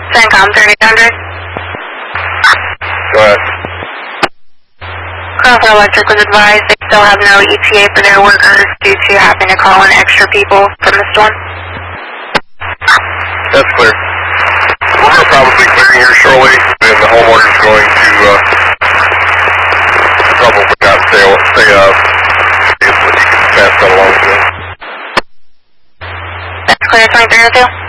CENTCOM 3800. Go ahead. Crawford Electric was advised they still have no ETA for their workers due to having to call in extra people from the storm. That's clear. We're going to probably clear here shortly, and the homeowner's going to probably not stay up. See if he can pass that along to him. That's clear, 2302.